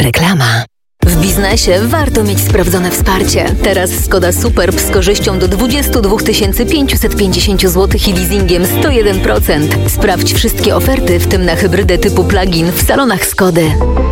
Reklama. W biznesie warto mieć sprawdzone wsparcie. Teraz Skoda Superb z korzyścią do 22 550 zł i leasingiem 101%. Sprawdź wszystkie oferty, w tym na hybrydę typu plug-in w salonach Skody.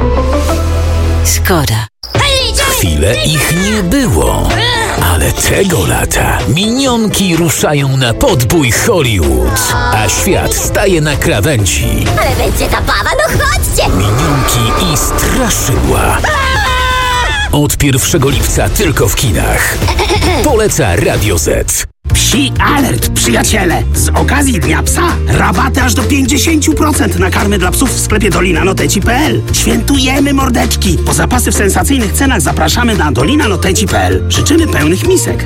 Skoda. Chwilę ich nie było, ale tego lata minionki ruszają na podbój Hollywood, a świat staje na krawędzi. Ale będzie zabawa, no chodźcie! Minionki i straszydła. Od 1 lipca tylko w kinach. Poleca Radio Z. Psi alert, przyjaciele! Z okazji Dnia Psa rabaty aż do 50% na karmy dla psów w sklepie dolinanoteci.pl. Świętujemy, mordeczki! Po zapasy w sensacyjnych cenach zapraszamy na dolinanoteci.pl. Życzymy pełnych misek.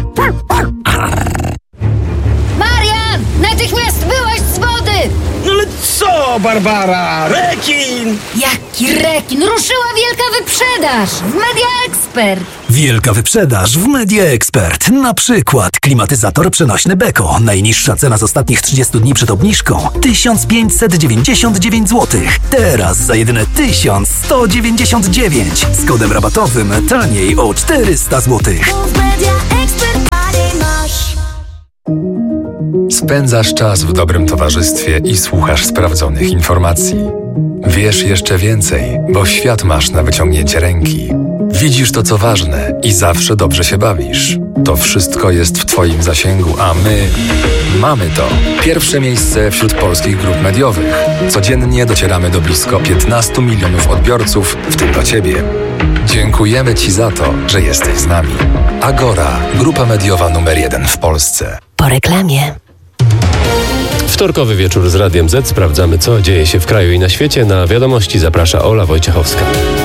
Marian! Natychmiast wyłaź z wody! No ale co, Barbara? Rekin! Jaki rekin? Ruszyła wielka wyprzedaż w Media Expert! Wielka wyprzedaż w Media Expert. Na przykład klimatyzator przenośny Beko. Najniższa cena z ostatnich 30 dni przed obniżką 1599 zł. Teraz za jedyne 1199. Z kodem rabatowym taniej o 400 zł. Spędzasz czas w dobrym towarzystwie i słuchasz sprawdzonych informacji. Wiesz jeszcze więcej, bo świat masz na wyciągnięcie ręki. Widzisz to, co ważne i zawsze dobrze się bawisz. To wszystko jest w Twoim zasięgu, a my mamy to. Pierwsze miejsce wśród polskich grup mediowych. Codziennie docieramy do blisko 15 milionów odbiorców, w tym do Ciebie. Dziękujemy Ci za to, że jesteś z nami. Agora, grupa mediowa numer 1 w Polsce. Po reklamie. Wtorkowy wieczór z Radiem Z. Sprawdzamy, co dzieje się w kraju i na świecie. Na wiadomości zaprasza Ola Wojciechowska.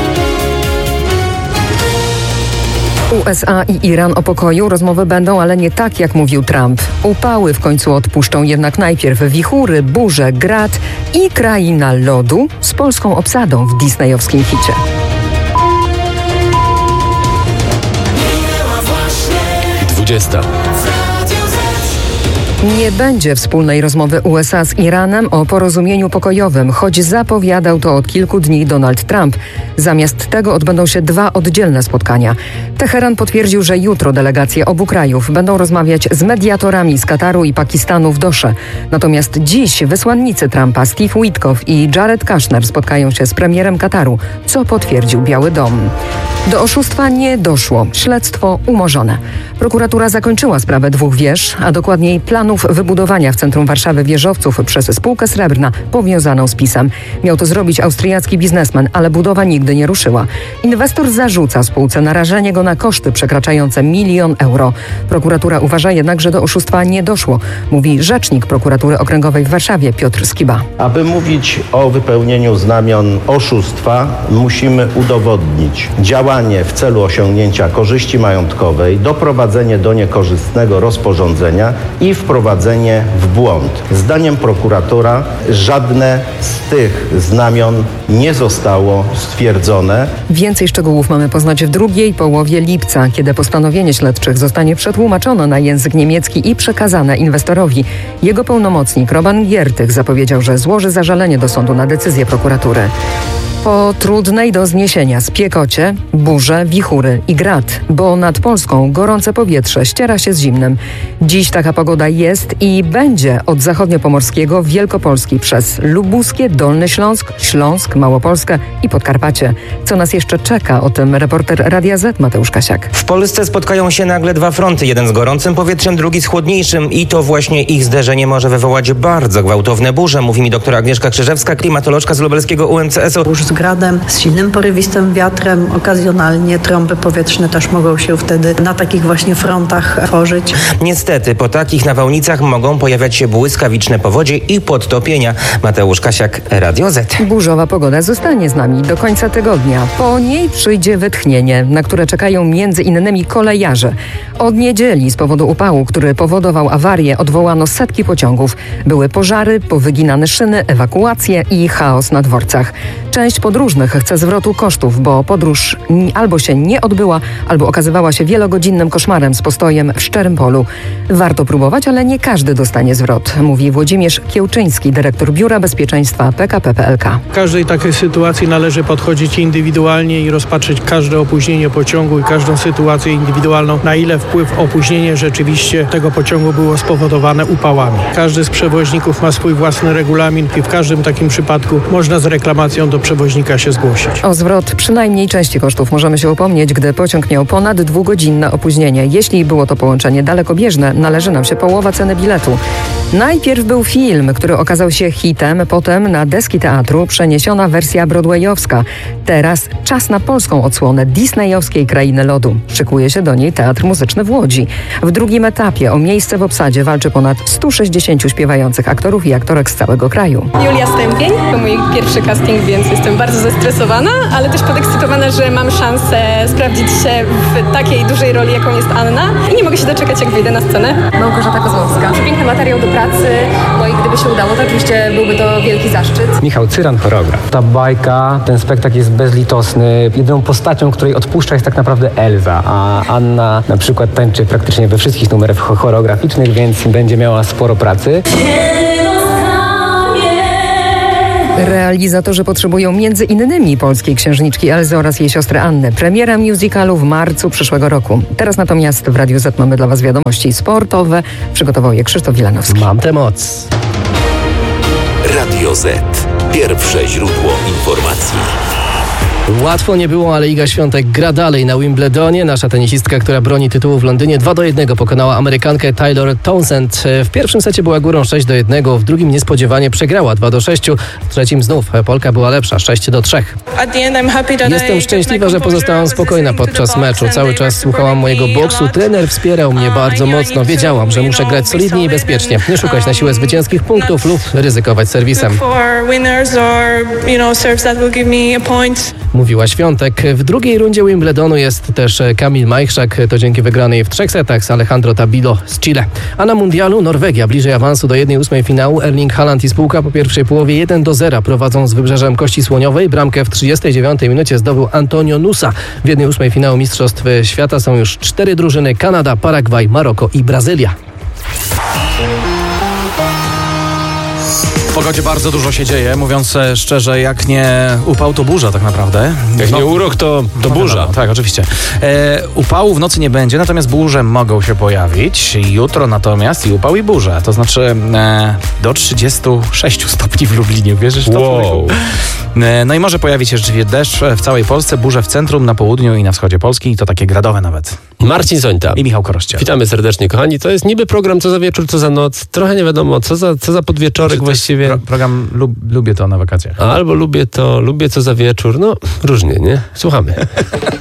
USA i Iran o pokoju rozmowy będą, ale nie tak, jak mówił Trump. Upały w końcu odpuszczą jednak najpierw wichury, burze, grad i kraina lodu z polską obsadą w disneyowskim hicie. Nie będzie wspólnej rozmowy USA z Iranem o porozumieniu pokojowym, choć zapowiadał to od kilku dni Donald Trump. Zamiast tego odbędą się 2 oddzielne spotkania. Teheran potwierdził, że jutro delegacje obu krajów będą rozmawiać z mediatorami z Kataru i Pakistanu w Dosze. Natomiast dziś wysłannicy Trumpa Steve Witkoff i Jared Kushner spotkają się z premierem Kataru, co potwierdził Biały Dom. Do oszustwa nie doszło. Śledztwo umorzone. Prokuratura zakończyła sprawę 2 wież, a dokładniej planów wybudowania w centrum Warszawy wieżowców przez spółkę Srebrna powiązaną z PiS-em. Miał to zrobić austriacki biznesmen, ale budowa nigdy nie ruszyła. Inwestor zarzuca spółce narażenie go na koszty przekraczające 1 000 000 euro. Prokuratura uważa jednak, że do oszustwa nie doszło, mówi rzecznik prokuratury okręgowej w Warszawie Piotr Skiba. Aby mówić o wypełnieniu znamion oszustwa, musimy udowodnić działanie w celu osiągnięcia korzyści majątkowej, doprowadzenie do niekorzystnego rozporządzenia i wprowadzenie w błąd. Zdaniem prokuratora żadne z tych znamion nie zostało stwierdzone. Więcej szczegółów mamy poznać w drugiej połowie lipca, kiedy postanowienie śledczych zostanie przetłumaczone na język niemiecki i przekazane inwestorowi. Jego pełnomocnik Roman Giertych zapowiedział, że złoży zażalenie do sądu na decyzję prokuratury. Po trudnej do zniesienia spiekocie, burze, wichury i grad, bo nad Polską gorące powietrze ściera się z zimnym. Dziś taka pogoda jest i będzie od zachodniopomorskiego Wielkopolski przez Lubuskie, Dolny Śląsk, Śląsk, Małopolskę i Podkarpacie. Co nas jeszcze czeka? O tym reporter Radia Z Mateusz Kasiak. W Polsce spotkają się nagle 2 fronty, jeden z gorącym powietrzem, drugi z chłodniejszym i to właśnie ich zderzenie może wywołać bardzo gwałtowne burze, mówi mi doktor Agnieszka Krzyżewska, klimatolożka z lubelskiego UMCS-u. Z gradem, z silnym porywistym wiatrem, okazjonalnie trąby powietrzne też mogą się wtedy na takich właśnie frontach tworzyć. Niestety po takich nawałnicach mogą pojawiać się błyskawiczne powodzie i podtopienia. Mateusz Kasiak, Radio Z. Burzowa pogoda zostanie z nami do końca tygodnia. Po niej przyjdzie wytchnienie, na które czekają między innymi kolejarze. Od niedzieli z powodu upału, który powodował awarię, odwołano setki pociągów. Były pożary, powyginane szyny, ewakuacje i chaos na dworcach. Część podróżnych chce zwrotu kosztów, bo podróż albo się nie odbyła, albo okazywała się wielogodzinnym koszmarem z postojem w szczerym polu. Warto próbować, ale nie każdy dostanie zwrot, mówi Włodzimierz Kiełczyński, dyrektor Biura Bezpieczeństwa PKP PLK. W każdej takiej sytuacji należy podchodzić indywidualnie i rozpatrzeć każde opóźnienie pociągu i każdą sytuację indywidualną, na ile wpływ opóźnienie rzeczywiście tego pociągu było spowodowane upałami. Każdy z przewoźników ma swój własny regulamin i w każdym takim przypadku można z reklamacją do przewoźnika się zgłosić. O zwrot przynajmniej części kosztów możemy się upomnieć, gdy pociąg miał ponad 2-godzinne opóźnienie. Jeśli było to połączenie dalekobieżne, należy nam się połowa ceny biletu. Najpierw był film, który okazał się hitem, potem na deski teatru przeniesiona wersja broadwayowska. Teraz czas na polską odsłonę disneyowskiej Krainy Lodu. Szykuje się do niej Teatr Muzyczny w Łodzi. W drugim etapie o miejsce w obsadzie walczy ponad 160 śpiewających aktorów i aktorek z całego kraju. Julia Stępień, to mój pierwszy casting, więc jestem bardzo zestresowana, ale też podekscytowana, że mam szansę sprawdzić się w takiej dużej roli, jaką jest Anna. I nie mogę się doczekać, jak wyjdę na scenę. Małgorzata Kozłowska. Piękny materiał do pracy, no i gdyby się udało, to oczywiście byłby to wielki zaszczyt. Michał Cyran, choreograf. Ta bajka, ten spektakl jest bezlitosny. Jedyną postacią, której odpuszcza, jest tak naprawdę Elza, a Anna na przykład tańczy praktycznie we wszystkich numerach choreograficznych, więc będzie miała sporo pracy. Realizatorzy potrzebują między innymi polskiej księżniczki Elzy oraz jej siostry Anny. Premiera musicalu w marcu przyszłego roku. Teraz natomiast w Radiu Z mamy dla Was wiadomości sportowe. Przygotował je Krzysztof Wilanowski. Mam tę moc. Radio Z. Pierwsze źródło informacji. Łatwo nie było, ale Iga Świątek gra dalej na Wimbledonie. Nasza tenisistka, która broni tytułu w Londynie, 2-1 pokonała Amerykankę Taylor Townsend. W pierwszym secie była górą 6-1, w drugim niespodziewanie przegrała 2-6, w trzecim znów Polka była lepsza 6-3. Jestem szczęśliwa, że pozostałam spokojna podczas meczu. Cały czas słuchałam mojego boksu, trener wspierał mnie bardzo mocno. Wiedziałam, że muszę grać solidnie i bezpiecznie, nie szukać na siłę zwycięskich punktów lub ryzykować serwisem. Mówiła Świątek. W drugiej rundzie Wimbledonu jest też Kamil Majchrzak. To dzięki wygranej w 3 setach z Alejandro Tabilo z Chile. A na mundialu Norwegia bliżej awansu do 1/8 finału. Erling Haaland i spółka po pierwszej połowie 1-0 prowadzą z Wybrzeżem Kości Słoniowej. Bramkę w 39 minucie zdobył Antonio Nusa. W 1/8 finału Mistrzostw Świata są już 4 drużyny: Kanada, Paragwaj, Maroko i Brazylia. W pogodzie bardzo dużo się dzieje, mówiąc szczerze, jak nie upał, to burza tak naprawdę. Jak nie urok, to burza. Wiadomo, tak, oczywiście. Upału w nocy nie będzie, natomiast burze mogą się pojawić. Jutro natomiast i upał, i burze. To znaczy do 36 stopni w Lublinie. Wierzysz w to? Wow. No i może pojawić się rzeczywiście deszcz w całej Polsce, burze w centrum, na południu i na wschodzie Polski. I to takie gradowe nawet. Marcin Sońta i Michał Korościel. Witamy serdecznie, kochani. To jest niby program co za wieczór, co za noc. Trochę nie wiadomo, co za podwieczorek właściwie. Program lubię to na wakacjach. Albo lubię co za wieczór. No, różnie, nie? Słuchamy.